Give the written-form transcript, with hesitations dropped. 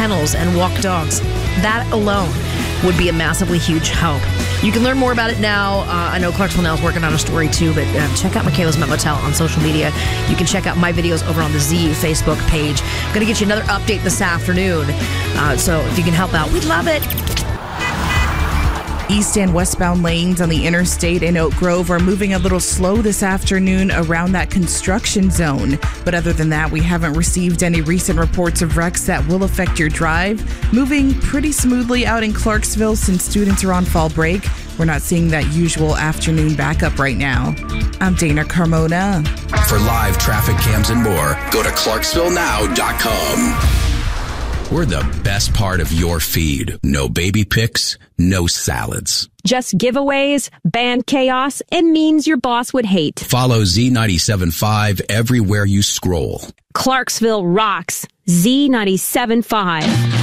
kennels and walk dogs. That alone would be a massively huge help. You can learn more about it now. I know Clarksville Now is working on a story too, but check out Michaela's Met Motel on social media. You can check out my videos over on the Z Facebook page. I'm going to get you another update this afternoon. So if you can help out, we'd love it. East and westbound lanes on the interstate in Oak Grove are moving a little slow this afternoon around that construction zone. But other than that, we haven't received any recent reports of wrecks that will affect your drive. Moving pretty smoothly out in Clarksville since students are on fall break. We're not seeing that usual afternoon backup right now. I'm Dana Carmona. For live traffic cams and more, go to ClarksvilleNow.com. We're the best part of your feed. No baby pics, no salads. Just giveaways, band chaos, it means your boss would hate. Follow Z97.5 everywhere you scroll. Clarksville rocks. Z97.5.